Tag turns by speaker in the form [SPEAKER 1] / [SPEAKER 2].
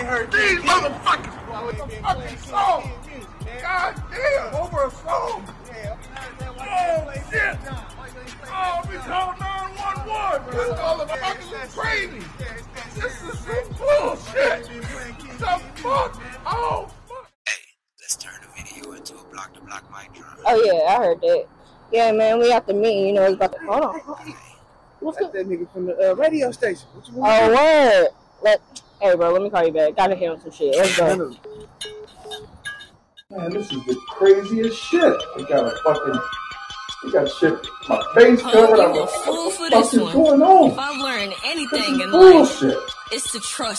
[SPEAKER 1] heard these motherfuckers. Fucking song. God damn, over a song. Oh shit. Oh, we call 911. This motherfucker is crazy. This is some bullshit. The fuck? Oh fuck.
[SPEAKER 2] Hey, let's turn the video into a block-to-block mic drop.
[SPEAKER 3] Oh yeah, I heard that. Yeah, man, we got the meeting. You know, it's about to. Hold on. What's
[SPEAKER 1] That's that nigga from the radio station. What you want?
[SPEAKER 3] Oh, word. Hey, bro, let me call you back. Gotta hear some shit. Let's go.
[SPEAKER 1] Man, this is the craziest shit. They got shit. My face covered.
[SPEAKER 4] You a fool for this one.
[SPEAKER 1] Going on?
[SPEAKER 4] If I've learned
[SPEAKER 1] This
[SPEAKER 4] anything
[SPEAKER 1] is
[SPEAKER 4] in life,
[SPEAKER 1] bullshit.
[SPEAKER 4] it's to trust.